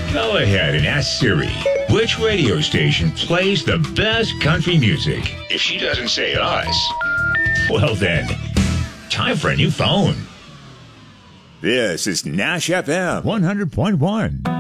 Go ahead and ask Siri which radio station plays the best country music. If she doesn't say us, well then, time for a new phone. This is Nash FM 100.1.